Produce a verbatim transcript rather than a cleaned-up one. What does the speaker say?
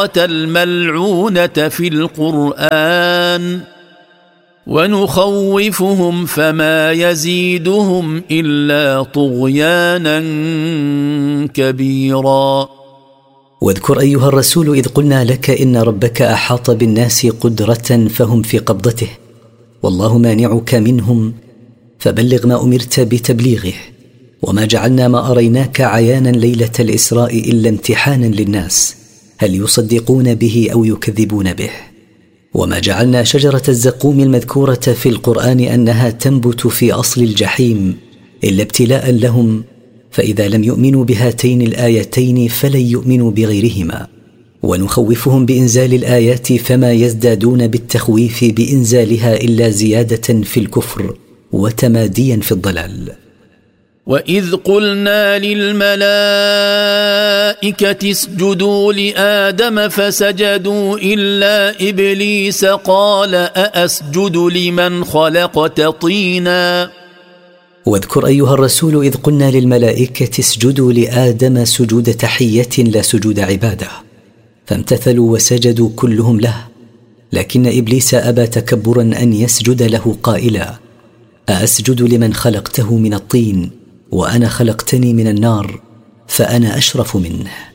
الملعونة في القرآن ونخوفهم فما يزيدهم إلا طغيانا كبيرا. واذكر أيها الرسول إذ قلنا لك إن ربك أحاط بالناس قدرة فهم في قبضته والله مانعك منهم فبلغ ما أمرت بتبليغه وما جعلنا ما أريناك عيانا ليلة الإسراء إلا امتحانا للناس هل يصدقون به أو يكذبون به. وما جعلنا شجرة الزقوم المذكورة في القرآن أنها تنبت في أصل الجحيم إلا ابتلاء لهم فإذا لم يؤمنوا بهاتين الآيتين فلن يؤمنوا بغيرهما ونخوفهم بإنزال الآيات فما يزدادون بالتخويف بإنزالها إلا زيادة في الكفر وتماديا في الضلال. وإذ قلنا للملائكة اسجدوا لآدم فسجدوا إلا إبليس قال أأسجد لمن خلقت طينا. واذكر أيها الرسول إذ قلنا للملائكة اسجدوا لآدم سجود تحية لا سجود عبادة فامتثلوا وسجدوا كلهم له لكن إبليس أبى تكبرا أن يسجد له قائلا أأسجد لمن خلقته من الطين وأنا خلقتني من النار فأنا أشرف منه.